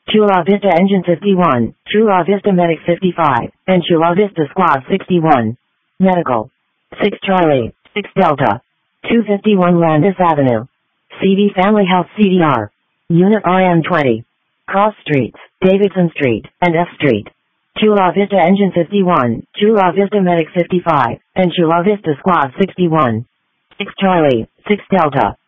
Chula Vista Engine 51, Chula Vista Medic 55, and Chula Vista Squad 61. Medical. 6 Charlie, 6 Delta. 251 Landis Avenue. CV Family Health CDR. Unit RM20. Cross Streets, Davidson Street, and F Street. Chula Vista Engine 51, Chula Vista Medic 55, and Chula Vista Squad 61. 6 Charlie, 6 Delta.